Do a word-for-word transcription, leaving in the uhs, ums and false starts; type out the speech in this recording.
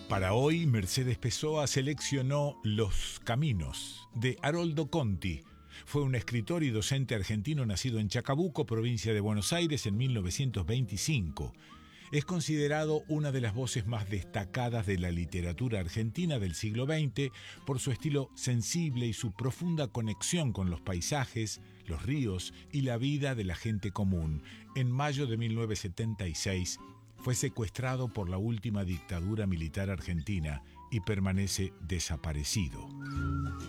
Para hoy, Mercedes Pessoa seleccionó Los Caminos, de Haroldo Conti. Fue un escritor y docente argentino nacido en Chacabuco, provincia de Buenos Aires, en mil novecientos veinticinco. Es considerado una de las voces más destacadas de la literatura argentina del siglo veinte por su estilo sensible y su profunda conexión con los paisajes, los ríos y la vida de la gente común. En mayo de mil novecientos setenta y seis fue secuestrado por la última dictadura militar argentina y permanece desaparecido.